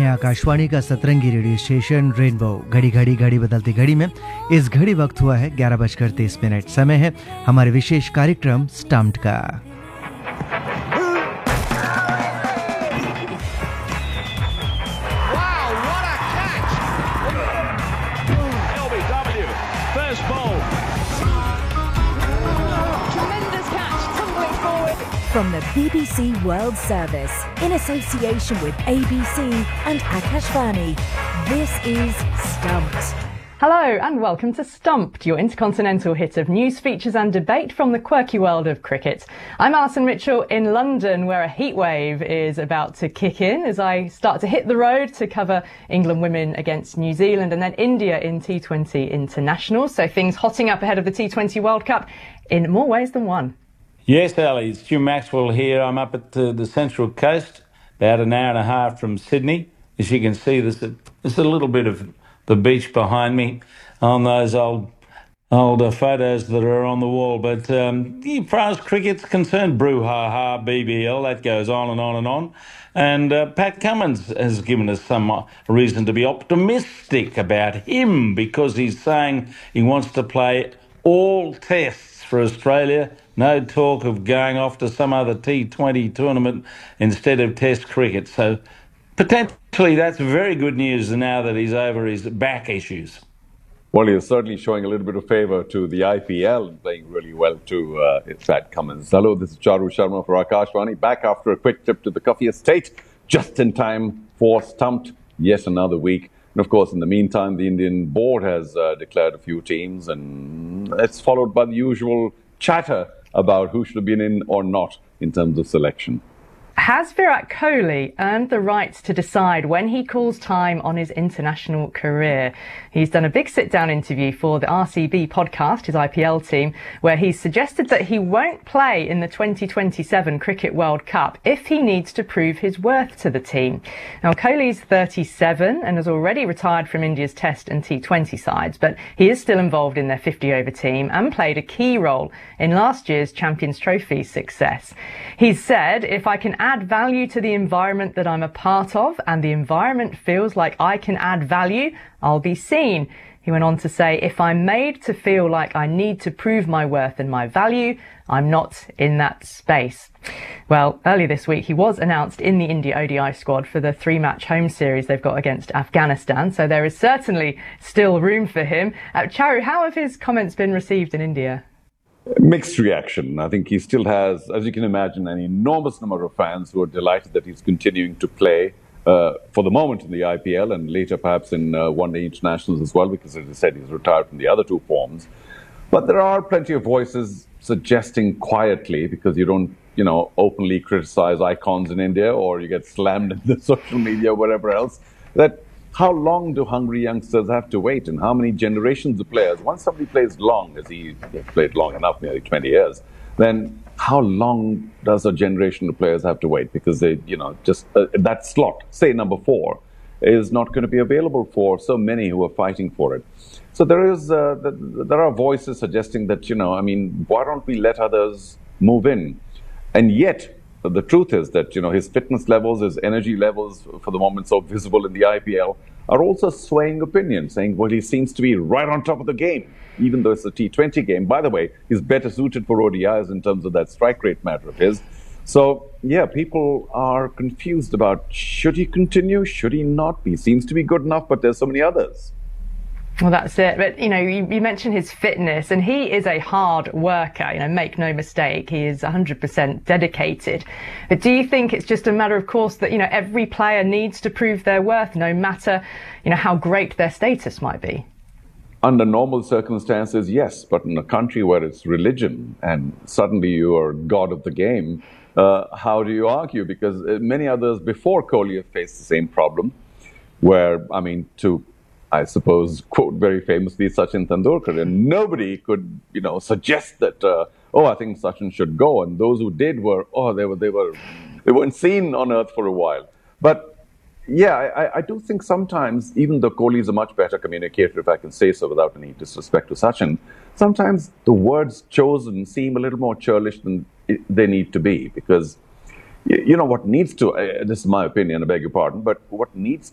हैं आकाशवाणी का सतरंगी रेडियो स्टेशन रेनबो। घड़ी घड़ी घड़ी बदलती घड़ी में इस घड़ी वक्त हुआ है 11:30। समय है हमारे विशेष कार्यक्रम स्टम्प्ड का। From the BBC World Service, in association with ABC and Akashvani, this is Stumped. Hello and welcome to Stumped, your intercontinental hit of news, features and debate from the quirky world of cricket. I'm Alison Mitchell in London, where a heatwave is about to kick in as I start to hit the road to cover England women against New Zealand and then India in T20 internationals. So things hotting up ahead of the T20 World Cup in more ways than one. Yes, Ali, it's Stu Maxwell here. I'm up at the Central Coast, about an hour and a half from Sydney. As you can see, there's a little bit of the beach behind me on those old photos that are on the wall. But as far as cricket's concerned, brouhaha, BBL, that goes on and on and on. And Pat Cummins has given us some reason to be optimistic about him because he's saying he wants to play all tests for Australia. No talk of going off to some other T20 tournament instead of Test cricket. So potentially that's very good news now that he's over his back issues. Well, he's certainly showing a little bit of favour to the IPL and playing really well to Pat Cummins. Hello, this is Charu Sharma for Akashvani, back after a quick trip to the Coffee Estate, just in time for Stumped yet another week. And of course, in the meantime, the Indian board has declared a few teams, and it's followed by the usual chatter about who should have been in or not in terms of selection. Has Virat Kohli earned the right to decide when he calls time on his international career? He's done a big sit-down interview for the RCB podcast, his IPL team, where he's suggested that he won't play in the 2027 Cricket World Cup if he needs to prove his worth to the team. Now, Kohli's 37 and has already retired from India's Test and T20 sides, but he is still involved in their 50-over team and played a key role in last year's Champions Trophy success. He's said, if I can add value to the environment that I'm a part of and the environment feels like I can add value, I'll be seen. He went on to say, if I'm made to feel like I need to prove my worth and my value, I'm not in that space. Well, earlier this week, he was announced in the India ODI squad for the 3-match home series they've got against Afghanistan, so there is certainly still room for him. Charu, how have his comments been received in India? Mixed reaction. I think he still has, as you can imagine, an enormous number of fans who are delighted that he's continuing to play for the moment in the IPL and later perhaps in one-day internationals as well, because as I said, he's retired from the other two forms. But there are plenty of voices suggesting quietly, because you don't, openly criticize icons in India or you get slammed in the social media or whatever else, that how long do hungry youngsters have to wait, and how many generations of players? Once somebody plays long, as he played long enough, nearly 20 years, then how long does a generation of players have to wait? Because they, just that slot, say number 4, is not going to be available for so many who are fighting for it. So there are voices suggesting that, why don't we let others move in? And yet, the truth is that, his fitness levels, his energy levels, for the moment so visible in the IPL, are also swaying opinion, saying, well, he seems to be right on top of the game, even though it's a T20 game. By the way, he's better suited for ODIs in terms of that strike rate matter of his. So, yeah, people are confused about, should he continue? Should he not? He seems to be good enough, but there's so many others. Well, that's it. But, you mentioned his fitness, and he is a hard worker, make no mistake. He is 100% dedicated. But do you think it's just a matter of course that, every player needs to prove their worth, no matter, how great their status might be? Under normal circumstances, yes. But in a country where it's religion and suddenly you are god of the game, how do you argue? Because many others before Kohli have faced the same problem where, I suppose, quote very famously Sachin Tendulkar, and nobody could, suggest that, I think Sachin should go. And those who did were, they weren't seen on earth for a while. But yeah, I do think sometimes, even though Kohli is a much better communicator, if I can say so without any disrespect to Sachin, sometimes the words chosen seem a little more churlish than they need to be, because what needs to, this is my opinion, I beg your pardon, but what needs